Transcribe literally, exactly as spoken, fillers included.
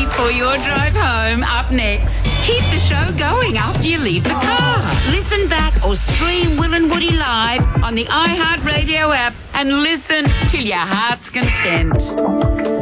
for your drive home up next. Keep the show going after you leave the car. Listen back or stream Will and Woody live on the iHeartRadio app and listen till your heart's content.